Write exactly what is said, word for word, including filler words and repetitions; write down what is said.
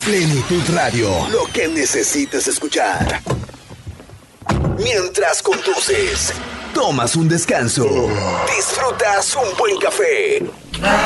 Plenitud Radio, lo que necesitas escuchar. Mientras conduces, tomas un descanso, disfrutas un buen café